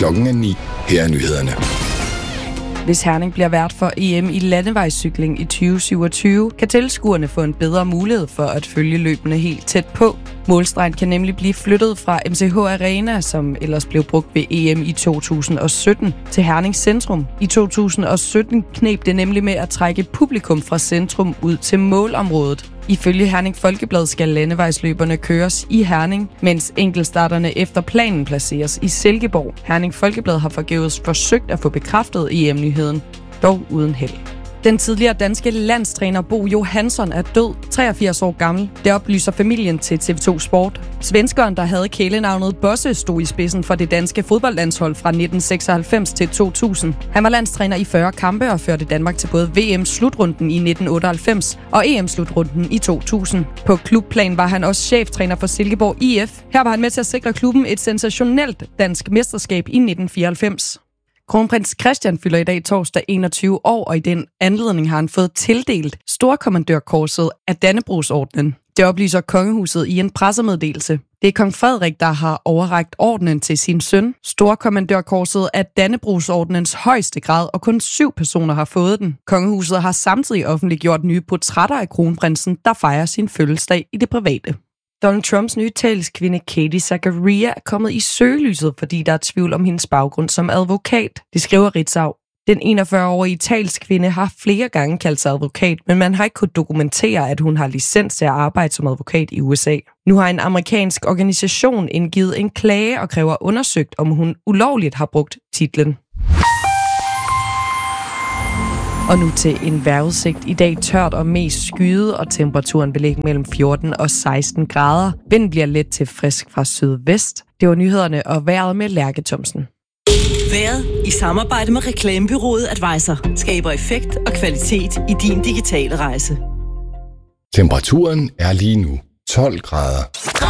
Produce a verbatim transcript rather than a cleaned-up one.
Klokken er ni. Her er nyhederne. Hvis Herning bliver vært for E M i landevejscykling i tyve syvogtyve, kan tilskuerne få en bedre mulighed for at følge løbene helt tæt på. Målstregen kan nemlig blive flyttet fra M C H Arena, som ellers blev brugt ved E M i to tusind og sytten, til Herning Centrum. I to tusind og sytten kneb det nemlig med at trække publikum fra centrum ud til målområdet. Ifølge Herning Folkeblad skal landevejsløberne køres i Herning, mens enkeltstarterne efter planen placeres i Silkeborg. Herning Folkeblad har forgæves forsøgt at få bekræftet E M-nyheden, dog uden held. Den tidligere danske landstræner Bo Johansson er død, treogfirs år gammel. Det oplyser familien til T V to Sport. Svenskeren, der havde kælenavnet Bosse, stod i spidsen for det danske fodboldlandshold fra nitten seksoghalvfems til to tusind. Han var landstræner i fyrre kampe og førte Danmark til både V M-slutrunden i nitten otteoghalvfems og E M-slutrunden i to tusind. På klubplan var han også cheftræner for Silkeborg I F. Her var han med til at sikre klubben et sensationelt dansk mesterskab i nitten fireoghalvfems. Kronprins Christian fylder i dag torsdag enogtyve år, og i den anledning har han fået tildelt Storkommandørkorset af Dannebrogsordenen. Det oplyser kongehuset i en pressemeddelelse. Det er kong Frederik, der har overrakt ordenen til sin søn. Storkommandørkorset er Dannebrogsordenens højeste grad, og kun syv personer har fået den. Kongehuset har samtidig offentliggjort nye portrætter af kronprinsen, der fejrer sin fødselsdag i det private. Donald Trumps nye talskvinde Katie Zachariah er kommet i søgelyset, fordi der er tvivl om hendes baggrund som advokat. Det skriver Ritzau. Den enogfyrre-årige talskvinde har flere gange kaldt sig advokat, men man har ikke kunnet dokumentere, at hun har licens til at arbejde som advokat i U S A. Nu har en amerikansk organisation indgivet en klage og kræver undersøgt, om hun ulovligt har brugt titlen. Og nu til en vejrudsigt. I dag tørt og mest skyet, og temperaturen vil ligge mellem fjorten og seksten grader. Vinden bliver let til frisk fra sydvest. Det var nyhederne og vejret med Lærke Thomsen. Vejret i samarbejde med reklamebureauet Advisor skaber effekt og kvalitet i din digitale rejse. Temperaturen er lige nu tolv grader.